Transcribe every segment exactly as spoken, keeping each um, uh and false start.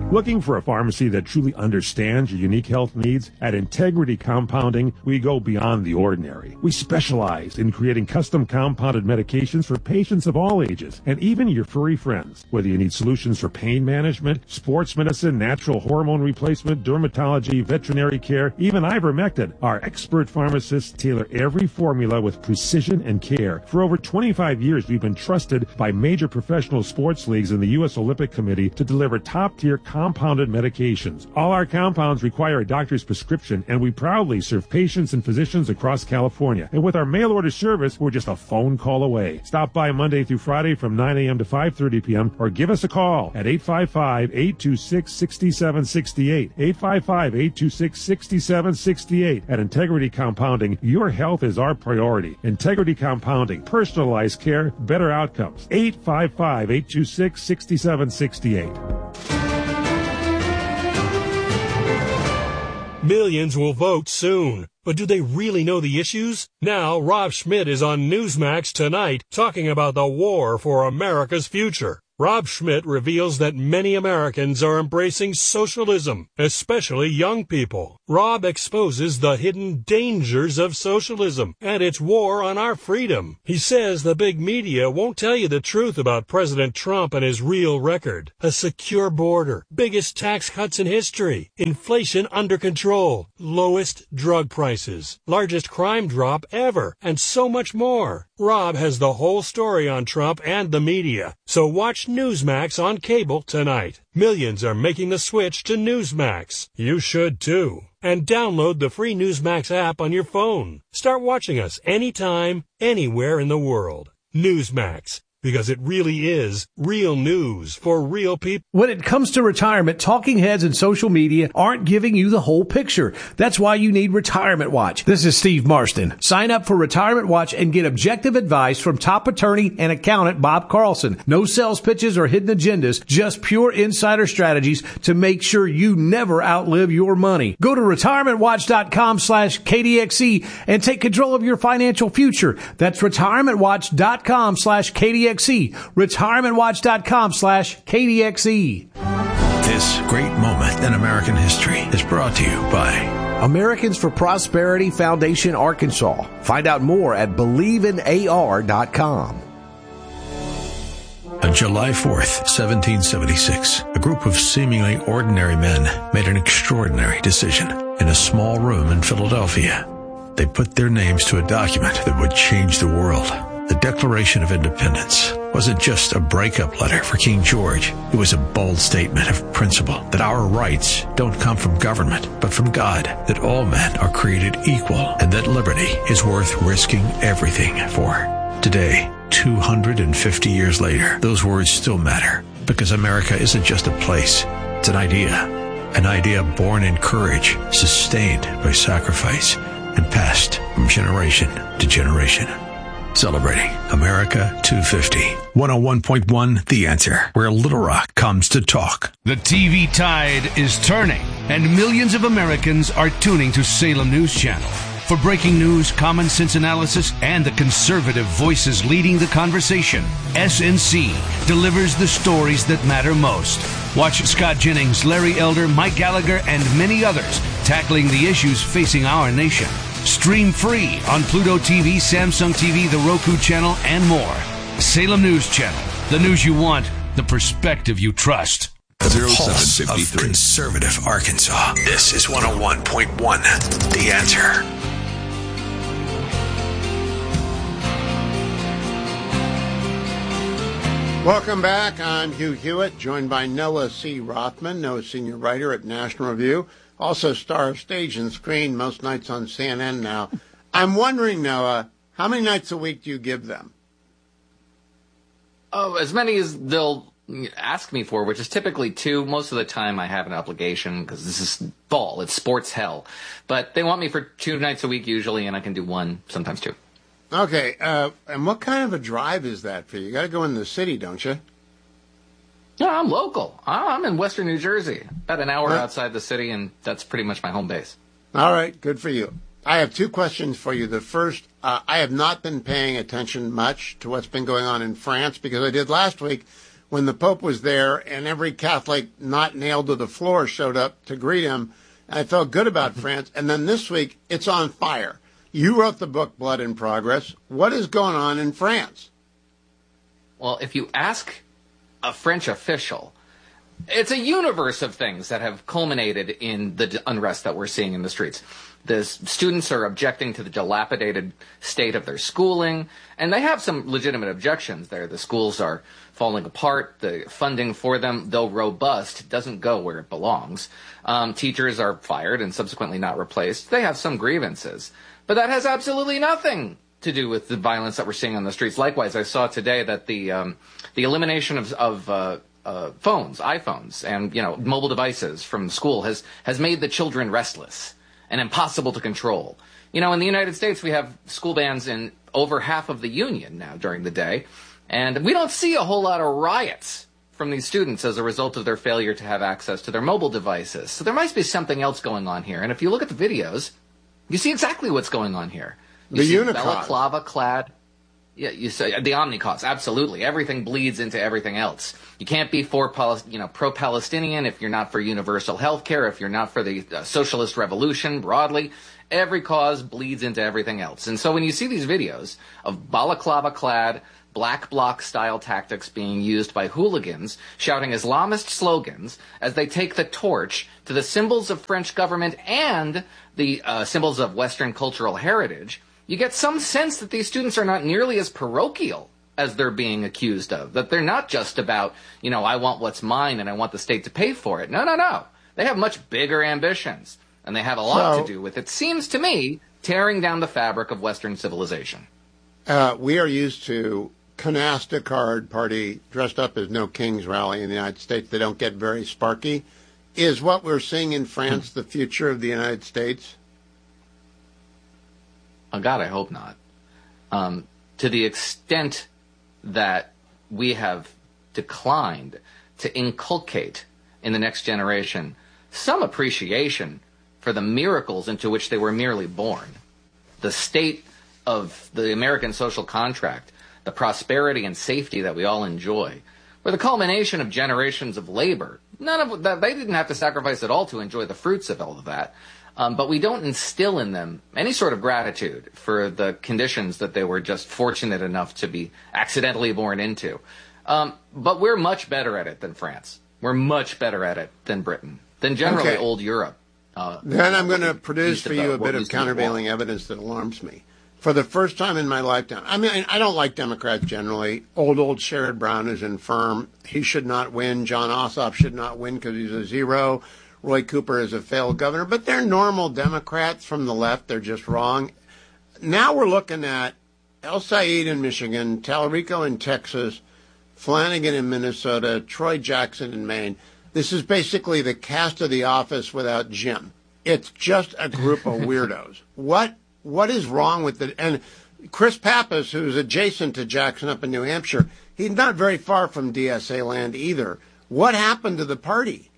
Looking for a pharmacy that truly understands your unique health needs? At Integrity Compounding, we go beyond the ordinary. We specialize in creating custom compounded medications for patients of all ages, and even your furry friends. Whether you need solutions for pain management, sports medicine, natural hormone replacement, dermatology, veterinary care, even ivermectin, our expert pharmacists tailor every formula with precision and care. For over twenty-five years, we've been trusted by major professional sports leagues and the U S Olympic Committee to deliver top-tier compounded medications. All our compounds require a doctor's prescription, and we proudly serve patients and physicians across California. And with our mail-order service, we're just a phone call away. Stop by Monday through Friday from nine a.m. to five thirty p.m. or give us a call at eight five five, eight two six, six seven six eight, eight five five, eight two six, six seven six eight. At Integrity Compounding, your health is our priority. Integrity Compounding, personalized care, better outcomes. eight five five, eight two six, six seven six eight. Millions will vote soon, but do they really know the issues? Now, Rob Schmidt is on Newsmax tonight talking about the war for America's future. Rob Schmidt reveals that many Americans are embracing socialism, especially young people. Rob exposes the hidden dangers of socialism and its war on our freedom. He says the big media won't tell you the truth about President Trump and his real record. A secure border, biggest tax cuts in history, inflation under control, lowest drug prices, largest crime drop ever, and so much more. Rob has the whole story on Trump and the media, so watch Newsmax on cable tonight. Millions are making the switch to Newsmax. You should too. And download the free Newsmax app on your phone. Start watching us anytime, anywhere in the world. Newsmax. Because it really is real news for real people. When it comes to retirement, talking heads and social media aren't giving you the whole picture. That's why you need Retirement Watch. This is Steve Marston. Sign up for Retirement Watch and get objective advice from top attorney and accountant Bob Carlson. No sales pitches or hidden agendas, just pure insider strategies to make sure you never outlive your money. Go to retirementwatch.com slash KDXE and take control of your financial future. That's retirementwatch.com slash KDXE. retirementwatch.com slash KDXE. This great moment in American history is brought to you by Americans for Prosperity Foundation, Arkansas. Find out more at believe in A R dot com. On July fourth, seventeen seventy-six, a group of seemingly ordinary men made an extraordinary decision in a small room in Philadelphia. They put their names to a document that would change the world. The Declaration of Independence wasn't just a breakup letter for King George. It was a bold statement of principle that our rights don't come from government, but from God, that all men are created equal, and that liberty is worth risking everything for. Today, two hundred fifty years later, those words still matter, because America isn't just a place, it's an idea. An idea born in courage, sustained by sacrifice, and passed from generation to generation. Celebrating America two fifty. one oh one point one The Answer, where Little Rock comes to talk. The T V tide is turning, and millions of Americans are tuning to Salem News Channel. For breaking news, common sense analysis, and the conservative voices leading the conversation, S N C delivers the stories that matter most. Watch Scott Jennings, Larry Elder, Mike Gallagher, and many others tackling the issues facing our nation. Stream free on Pluto T V, Samsung T V, the Roku channel, and more. Salem News Channel. The news you want, the perspective you trust. The pulse of conservative Arkansas. This is one oh one point one The Answer. Welcome back. I'm Hugh Hewitt, joined by Noah C. Rothman, Noah's senior writer at National Review. Also star of stage and screen most nights on C N N now. I'm wondering, Noah, how many nights a week do you give them? Oh, as many as they'll ask me for, which is typically two. Most of the time I have an obligation because this is fall. It's sports hell. But they want me for two nights a week usually, and I can do one, sometimes two. Okay, uh, and what kind of a drive is that for you? You got to go in the city, don't you? No, I'm local. I'm in western New Jersey, about an hour Huh? outside the city, and that's pretty much my home base. All right, good for you. I have two questions for you. The first, uh, I have not been paying attention much to what's been going on in France because I did last week when the Pope was there and every Catholic not nailed to the floor showed up to greet him. I felt good about France. And then this week, it's on fire. You wrote the book, Blood in Progress. What is going on in France? Well, if you ask a French official, it's a universe of things that have culminated in the unrest that we're seeing in the streets. The students are objecting to the dilapidated state of their schooling, and they have some legitimate objections there. The schools are falling apart. The funding for them, though robust, doesn't go where it belongs. Um, teachers are fired and subsequently not replaced. They have some grievances. But that has absolutely nothing to do with the violence that we're seeing on the streets. Likewise, I saw today that the um, the elimination of, of uh, uh, phones, iPhones, and you know mobile devices from school has has made the children restless and impossible to control. You know, in the United States, we have school bans in over half of the union now during the day, and we don't see a whole lot of riots from these students as a result of their failure to have access to their mobile devices. So there must be something else going on here. And if you look at the videos, you see exactly what's going on here. You the see Unicode. balaclava-clad. Yeah, you say the Omnicause. Absolutely, everything bleeds into everything else. You can't be for, you know, pro-Palestinian if you're not for universal health care, if you're not for the uh, socialist revolution broadly. Every cause bleeds into everything else. And so when you see these videos of balaclava-clad, black bloc-style tactics being used by hooligans shouting Islamist slogans as they take the torch to the symbols of French government and the uh, symbols of Western cultural heritage, you get some sense that these students are not nearly as parochial as they're being accused of, that they're not just about, you know, I want what's mine and I want the state to pay for it. No, no, no. They have much bigger ambitions, and they have a lot so, to do with, it seems to me, tearing down the fabric of Western civilization. Uh, we are used to canasta card party dressed up as No Kings rally in the United States. They don't get very sparky. Is what we're seeing in France the future of the United States? Oh, God, I hope not. Um, to the extent that we have declined to inculcate in the next generation some appreciation for the miracles into which they were merely born, the state of the American social contract, the prosperity and safety that we all enjoy, were the culmination of generations of labor. None of that, they didn't have to sacrifice at all to enjoy the fruits of all of that. Um, but we don't instill in them any sort of gratitude for the conditions that they were just fortunate enough to be accidentally born into. Um, but we're much better at it than France. We're much better at it than Britain, than generally okay. old Europe. Uh, then I'm going to produce for you a bit of to countervailing evidence that alarms me. For the first time in my lifetime, I mean, I don't like Democrats generally. Old, old Sherrod Brown is infirm. He should not win. John Ossoff should not win because he's a zero. Roy Cooper is a failed governor. But they're normal Democrats from the left. They're just wrong. Now we're looking at El Said in Michigan, Talarico in Texas, Flanagan in Minnesota, Troy Jackson in Maine. This is basically the cast of The Office without Jim. It's just a group of weirdos. What what is wrong with it? And Chris Pappas, who's adjacent to Jackson up in New Hampshire, he's not very far from D S A land either. What happened to the party?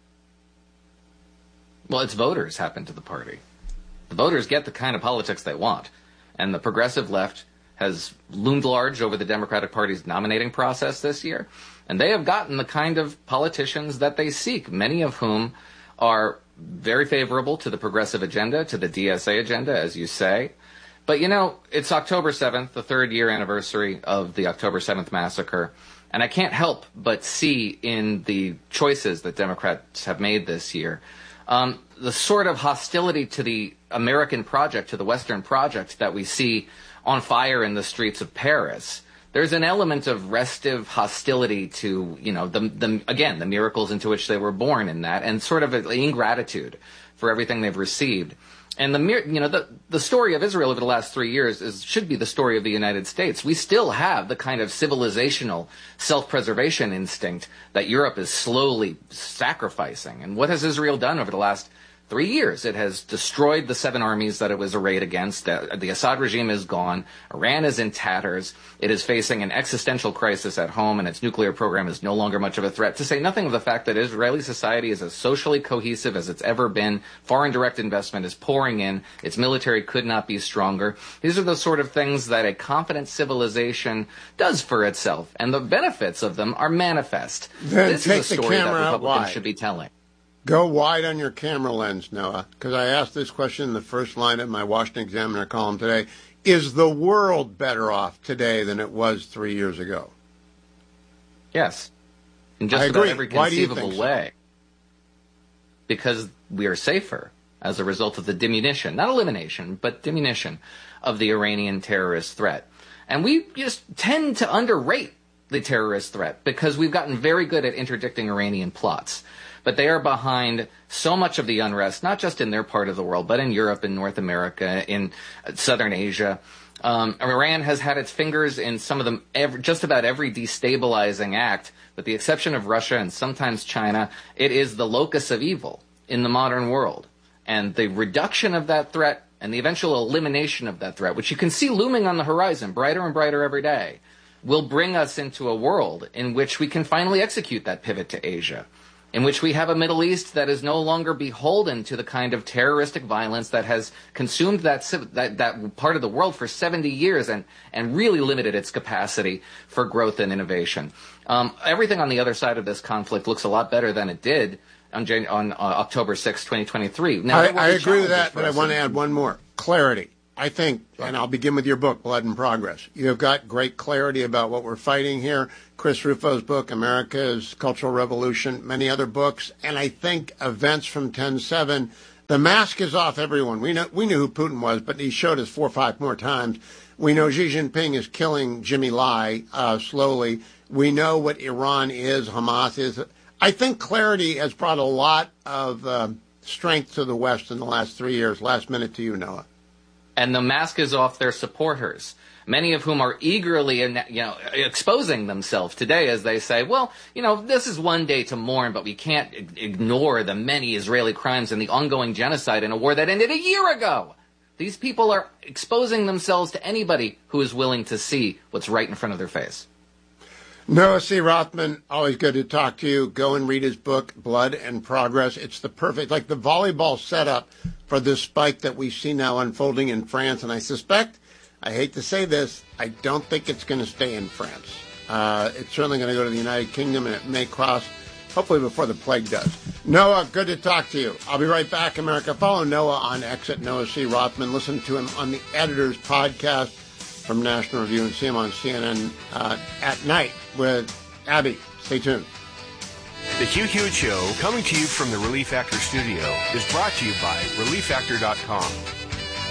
Well, its voters happened to the party. The voters get the kind of politics they want. And the progressive left has loomed large over the Democratic Party's nominating process this year. And they have gotten the kind of politicians that they seek, many of whom are very favorable to the progressive agenda, to the D S A agenda, as you say. But, you know, it's October seventh, the third year anniversary of the October seventh massacre. And I can't help but see in the choices that Democrats have made this year um, the sort of hostility to the American project, to the Western project that we see on fire in the streets of Paris. There's an element of restive hostility to, you know, the, the again, the miracles into which they were born in that, and sort of ingratitude for everything they've received. And the, you know, the, the story of Israel over the last three years is, should be the story of the United States. We still have the kind of civilizational self-preservation instinct that Europe is slowly sacrificing. And what has Israel done over the last three years. It has destroyed the seven armies that it was arrayed against. The, the Assad regime is gone. Iran is in tatters. It is facing an existential crisis at home, and its nuclear program is no longer much of a threat, to say nothing of the fact that Israeli society is as socially cohesive as it's ever been. Foreign direct investment is pouring in. Its military could not be stronger. These are the sort of things that a confident civilization does for itself, and the benefits of them are manifest. Then this take is a the story that camera out Republicans wide. should be telling. Go wide on your camera lens, Noah, because I asked this question in the first line of my Washington Examiner column today. Is the world better off today than it was three years ago? Yes. In just I about agree. every Why do you conceivable think so? way. Because we are safer as a result of the diminution, not elimination, but diminution of the Iranian terrorist threat. And we just tend to underrate the terrorist threat because we've gotten very good at interdicting Iranian plots. But they are behind so much of the unrest, not just in their part of the world, but in Europe, in North America, in Southern Asia. Um, Iran has had its fingers in some of them, every, just about every destabilizing act, with the exception of Russia and sometimes China. It is the locus of evil in the modern world. And the reduction of that threat and the eventual elimination of that threat, which you can see looming on the horizon, brighter and brighter every day, will bring us into a world in which we can finally execute that pivot to Asia, in which we have a Middle East that is no longer beholden to the kind of terroristic violence that has consumed that that, that part of the world for seventy years and, and really limited its capacity for growth and innovation. Um, everything on the other side of this conflict looks a lot better than it did on, Jan- on uh, October sixth, twenty twenty-three. Now, I, there will I be agree with challenges that, for but I us. want to add one more. Clarity. I think, and I'll begin with your book, Blood and Progress. You have got great clarity about what we're fighting here. Chris Rufo's book, America's Cultural Revolution, many other books, and I think events from ten seven, the mask is off everyone. We know we knew who Putin was, but he showed us four or five more times. We know Xi Jinping is killing Jimmy Lai uh, slowly. We know what Iran is, Hamas is. I think clarity has brought a lot of uh, strength to the West in the last three years. Last minute to you, Noah. And the mask is off their supporters, many of whom are eagerly, you know, exposing themselves today as they say, well, you know, this is one day to mourn, but we can't ignore the many Israeli crimes and the ongoing genocide in a war that ended a year ago. These people are exposing themselves to anybody who is willing to see what's right in front of their face. Noah C. Rothman, always good to talk to you. Go and read his book, Blood and Progress. It's the perfect, like the volleyball setup for this spike that we see now unfolding in France. And I suspect, I hate to say this, I don't think it's going to stay in France. Uh, it's certainly going to go to the United Kingdom, and it may cross, hopefully before the plague does. Noah, good to talk to you. I'll be right back, America. Follow Noah on X at Noah C. Rothman. Listen to him on the Editor's Podcast from National Review, and see him on C N N uh, at night with Abby. Stay tuned. The Hugh Hewitt Show, coming to you from the Relief Factor studio, is brought to you by relief factor dot com.